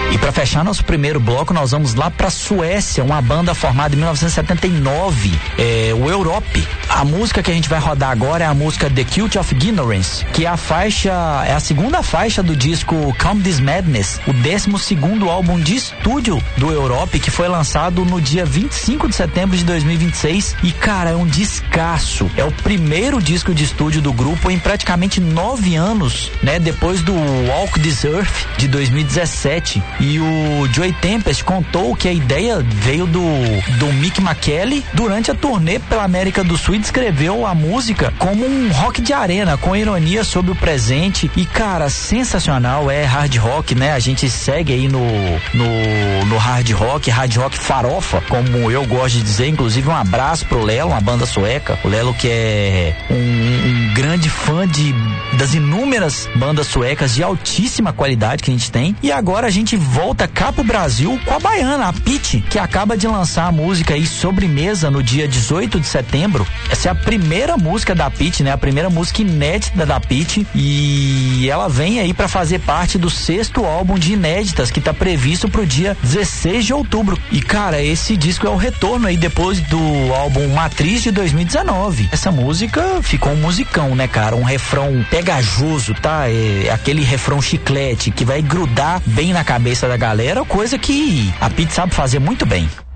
E para fechar nosso primeiro bloco, nós vamos lá pra Suécia, uma banda formada em 1979, o Europe. A música que a gente vai rodar agora é a música The Cult of Ignorance, que é a segunda faixa do disco Calm This Madness, o 12º álbum de estúdio do Europe, que foi lançado no dia 25 de setembro de 2026. E cara, é um descasso. É o primeiro disco de estúdio do grupo em praticamente 9 anos, né? Depois do Walk This Earth de 2017. E o Joey Tempest contou que a ideia veio do Mick McKelly durante a turnê pela América do Sul, e descreveu a música como um rock de arena, com ironia sobre o presente. E cara, sensacional, é hard rock, né? A gente segue aí no hard rock farofa, como eu gosto de dizer. Inclusive um abraço pro Lelo, uma banda sueca. O Lelo, que é um grande fã das inúmeras bandas suecas de altíssima qualidade que a gente tem. E agora a gente volta cá pro Brasil com a baiana, a Pitty, que acaba de lançar a música aí Sobremesa no dia 18 de setembro. Essa é a primeira música da Pitty, né? A primeira música inédita da Pitty, e ela vem aí pra fazer parte do 6º álbum de inéditas que tá previsto pro dia 16 de outubro. E cara, esse disco é o retorno aí depois do álbum Matriz de 2019. Essa música ficou um musicão, né, cara? Um refrão pegajoso, tá? É aquele refrão chiclete que vai grudar bem na cabeça da galera, coisa que a Pitty sabe fazer muito bem.